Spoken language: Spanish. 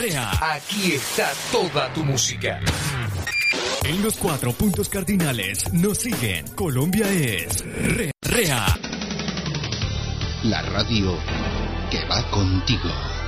Rea. Aquí está toda tu música. En los 4 puntos cardinales nos siguen. Colombia es Rea. La radio que va contigo.